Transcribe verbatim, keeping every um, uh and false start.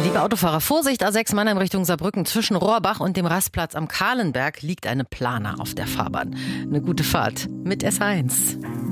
Liebe Autofahrer, Vorsicht, A sechs Mannheim Richtung Saarbrücken. Zwischen Rohrbach und dem Rastplatz am Kahlenberg liegt eine Plana auf der Fahrbahn. Eine gute Fahrt mit S eins.